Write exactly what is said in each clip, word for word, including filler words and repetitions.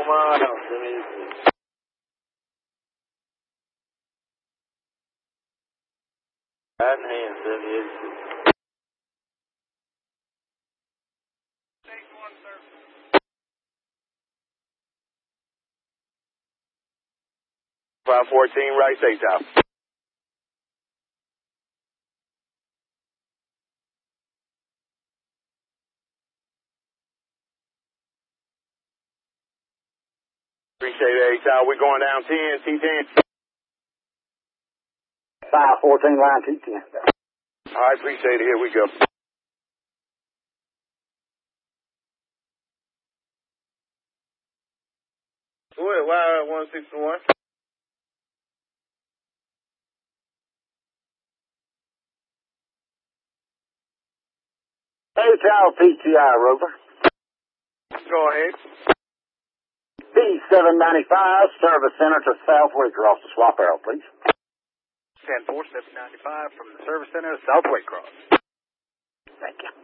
my house. Let me see. Right hand, seventy eighty-six. five fourteen, right, take top. Appreciate it, A-Town. We're going down ten, T ten. five fourteen, line T ten. All right, appreciate it. Here we go. What, why one sixty-one? A-Town P T I, Rover. Go ahead. B seven ninety-five, Service Center to Southway Cross the swap arrow, please. ten four, seven ninety-five from the Service Center to Southway Cross. Thank you.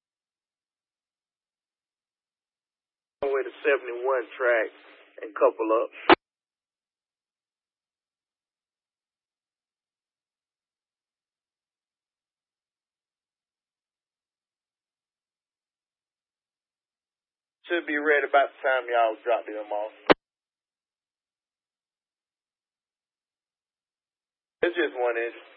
All the way to seventy-one track and couple up. Should be ready about the time y'all drop them off. It's just one inch.